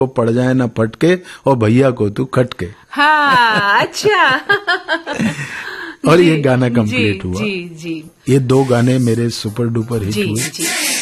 वो पड़ जाए ना फटके और भैया को तू खटके। हाँ, अच्छा। और ये गाना कंप्लीट हुआ। जी जी। ये 2 गाने मेरे सुपर डुपर हिट जी हुए। जी।